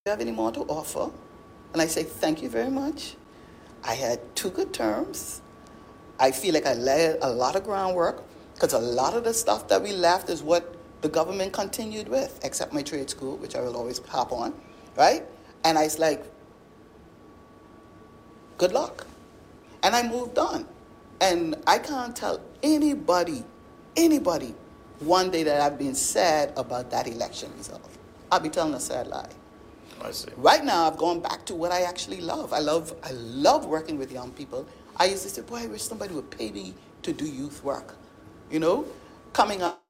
have any more to offer? And I say, thank you very much. I had 2 good terms. I feel like I laid a lot of groundwork because a lot of the stuff that we left is what the government continued with, except my trade school, which I will always hop on, right? And I was like, good luck. And I moved on. And I can't tell anybody, one day that I've been sad about that election result. I'll be telling a sad lie. I see. Right now, I've gone back to what I actually love. I love working with young people. I used to say, boy, I wish somebody would pay me to do youth work. You know, coming up